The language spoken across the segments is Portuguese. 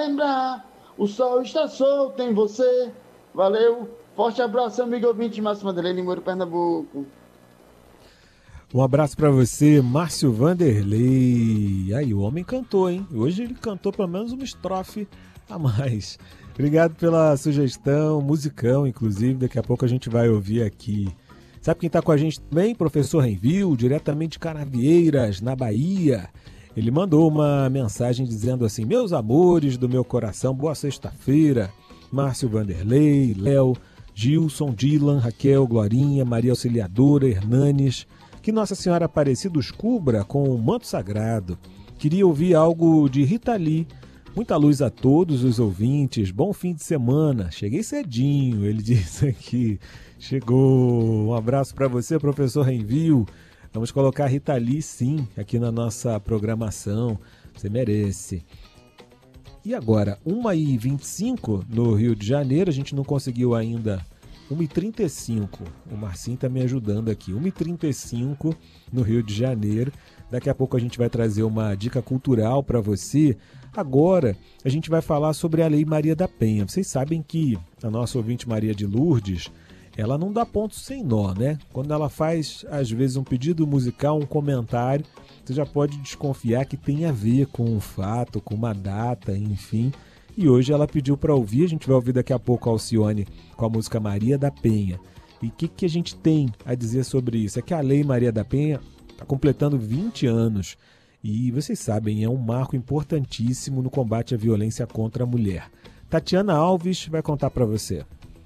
lembrar. O sol está solto em você. Valeu. Forte abraço, amigo ouvinte, Márcio Vanderlei, Limoeiro, Pernambuco. Um abraço para você, Márcio Vanderlei. Aí, o homem cantou, hein? Hoje ele cantou pelo menos uma estrofe a mais. Obrigado pela sugestão, musicão, inclusive. Daqui a pouco a gente vai ouvir aqui. Sabe quem está com a gente também? Professor Renvil, diretamente de Canavieiras, na Bahia. Ele mandou uma mensagem dizendo assim: meus amores do meu coração, boa sexta-feira. Márcio Vanderlei, Léo, Gilson, Dylan, Raquel, Glorinha, Maria Auxiliadora, Hernanes. Que Nossa Senhora Aparecida os cubra com o manto sagrado. Queria ouvir algo de Rita Lee. Muita luz a todos os ouvintes. Bom fim de semana. Cheguei cedinho, ele disse aqui. Chegou. Um abraço para você, professor Renvil. Vamos colocar Rita Lee, sim, aqui na nossa programação. Você merece. E agora, 1h25 no Rio de Janeiro. A gente não conseguiu ainda 1h35, o Marcinho está me ajudando aqui, 1h35 no Rio de Janeiro. Daqui a pouco a gente vai trazer uma dica cultural para você. Agora a gente vai falar sobre a Lei Maria da Penha. Vocês sabem que a nossa ouvinte Maria de Lourdes, ela não dá ponto sem nó, né? Quando ela faz, às vezes, um pedido musical, um comentário, você já pode desconfiar que tem a ver com um fato, com uma data, enfim. E hoje ela pediu para ouvir, a gente vai ouvir daqui a pouco a Alcione com a música Maria da Penha. E o que a gente tem a dizer sobre isso? É que a Lei Maria da Penha está completando 20 anos. E vocês sabem, é um marco importantíssimo no combate à violência contra a mulher. Tatiana Alves vai contar para você.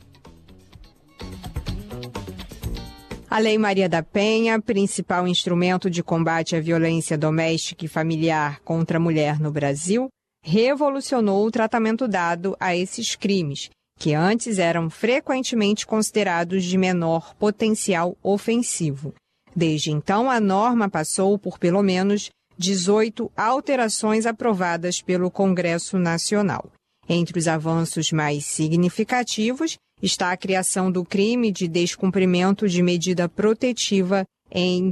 A Lei Maria da Penha, principal instrumento de combate à violência doméstica e familiar contra a mulher no Brasil, revolucionou o tratamento dado a esses crimes, que antes eram frequentemente considerados de menor potencial ofensivo. Desde então, a norma passou por pelo menos 18 alterações aprovadas pelo Congresso Nacional. Entre os avanços mais significativos está a criação do crime de descumprimento de medida protetiva em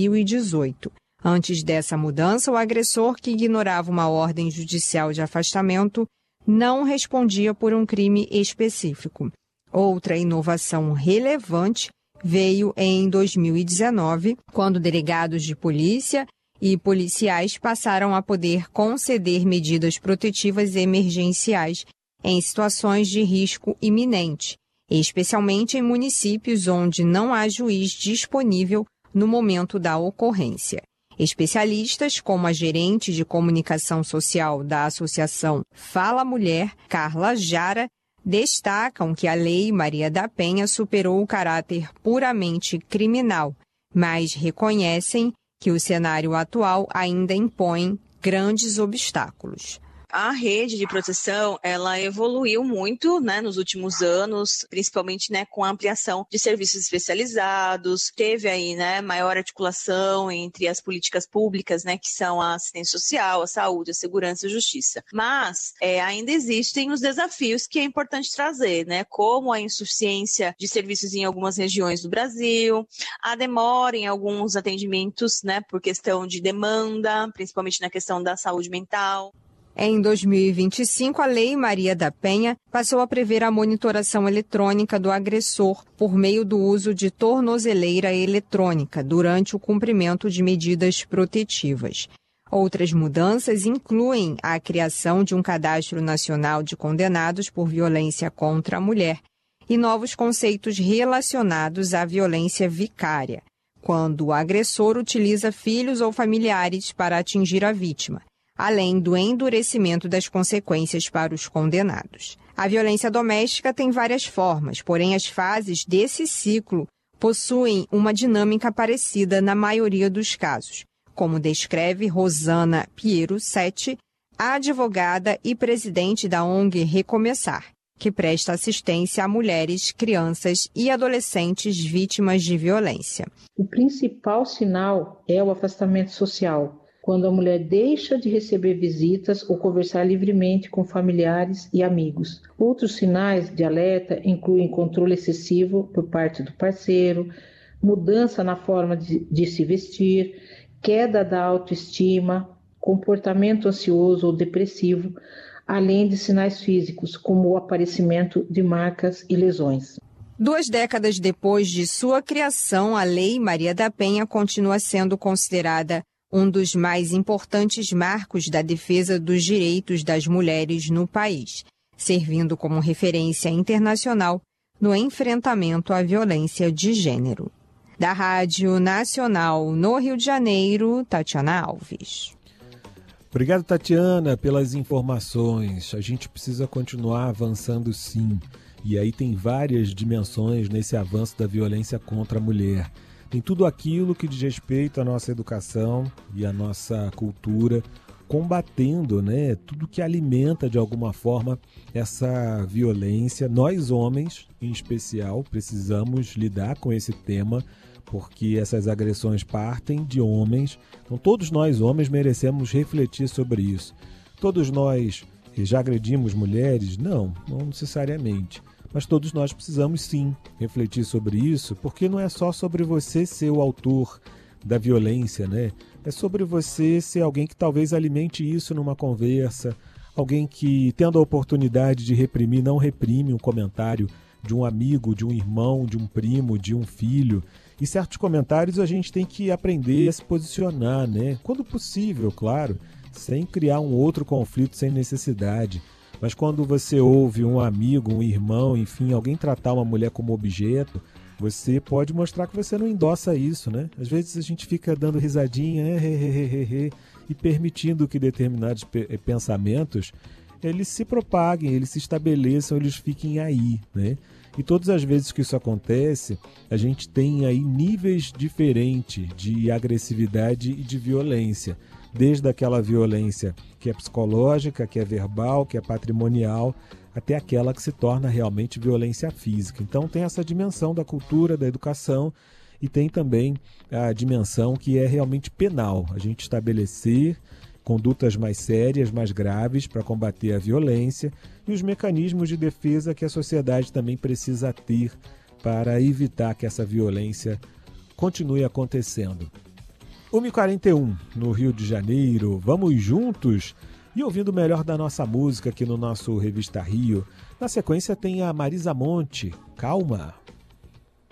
2018. Antes dessa mudança, o agressor que ignorava uma ordem judicial de afastamento não respondia por um crime específico. Outra inovação relevante veio em 2019, quando delegados de polícia e policiais passaram a poder conceder medidas protetivas emergenciais em situações de risco iminente, especialmente em municípios onde não há juiz disponível no momento da ocorrência. Especialistas, como a gerente de comunicação social da Associação Fala Mulher, Carla Jara, destacam que a Lei Maria da Penha superou o caráter puramente criminal, mas reconhecem que o cenário atual ainda impõe grandes obstáculos. A rede de proteção, ela evoluiu muito, né, nos últimos anos, principalmente, né, com a ampliação de serviços especializados. Teve aí, né, maior articulação entre as políticas públicas, né, que são a assistência social, a saúde, a segurança e a justiça. Mas ainda existem os desafios que é importante trazer, né, como a insuficiência de serviços em algumas regiões do Brasil, a demora em alguns atendimentos, né, por questão de demanda, principalmente na questão da saúde mental. Em 2025, a Lei Maria da Penha passou a prever a monitoração eletrônica do agressor por meio do uso de tornozeleira eletrônica durante o cumprimento de medidas protetivas. Outras mudanças incluem a criação de um cadastro nacional de condenados por violência contra a mulher e novos conceitos relacionados à violência vicária, quando o agressor utiliza filhos ou familiares para atingir a vítima, além do endurecimento das consequências para os condenados. A violência doméstica tem várias formas, porém as fases desse ciclo possuem uma dinâmica parecida na maioria dos casos, como descreve Rosana Piero Setti, advogada e presidente da ONG Recomeçar, que presta assistência a mulheres, crianças e adolescentes vítimas de violência. O principal sinal é o afastamento social, quando a mulher deixa de receber visitas ou conversar livremente com familiares e amigos. Outros sinais de alerta incluem controle excessivo por parte do parceiro, mudança na forma de se vestir, queda da autoestima, comportamento ansioso ou depressivo, além de sinais físicos, como o aparecimento de marcas e lesões. 2 décadas depois de sua criação, a Lei Maria da Penha continua sendo considerada um dos mais importantes marcos da defesa dos direitos das mulheres no país, servindo como referência internacional no enfrentamento à violência de gênero. Da Rádio Nacional no Rio de Janeiro, Tatiana Alves. Obrigado, Tatiana, pelas informações. A gente precisa continuar avançando, sim. E aí tem várias dimensões nesse avanço da violência contra a mulher. Tem tudo aquilo que diz respeito à nossa educação e à nossa cultura, combatendo, né, tudo que alimenta de alguma forma essa violência. Nós, homens, em especial, precisamos lidar com esse tema, porque essas agressões partem de homens. Então, todos nós, homens, merecemos refletir sobre isso. Todos nós já agredimos mulheres? Não necessariamente. Mas todos nós precisamos, sim, refletir sobre isso, porque não é só sobre você ser o autor da violência, né? É sobre você ser alguém que talvez alimente isso numa conversa, alguém que, tendo a oportunidade de reprimir, não reprime um comentário de um amigo, de um irmão, de um primo, de um filho. E certos comentários a gente tem que aprender a se posicionar, né? Quando possível, claro, sem criar um outro conflito sem necessidade. Mas quando você ouve um amigo, um irmão, enfim, alguém tratar uma mulher como objeto, você pode mostrar que você não endossa isso, né? Às vezes a gente fica dando risadinha, e permitindo que determinados pensamentos, eles se propaguem, eles se estabeleçam, eles fiquem aí, né? E todas as vezes que isso acontece, a gente tem aí níveis diferentes de agressividade e de violência. Desde aquela violência que é psicológica, que é verbal, que é patrimonial, até aquela que se torna realmente violência física. Então tem essa dimensão da cultura, da educação, e tem também a dimensão que é realmente penal. A gente estabelecer condutas mais sérias, mais graves para combater a violência e os mecanismos de defesa que a sociedade também precisa ter para evitar que essa violência continue acontecendo. 1h41 no Rio de Janeiro, vamos juntos e ouvindo o melhor da nossa música aqui no nosso Revista Rio. Na sequência tem a Marisa Monte, Calma.